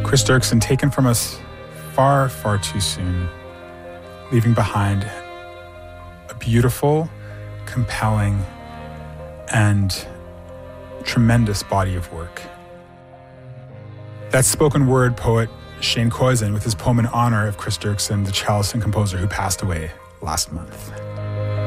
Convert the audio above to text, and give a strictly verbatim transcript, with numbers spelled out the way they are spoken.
Chris Dirksen, taken from us far, far too soon, leaving behind a beautiful, compelling, and tremendous body of work. That's spoken word poet Shane Koyczan with his poem in honor of Chris Dirksen, the cellist and composer who passed away last month.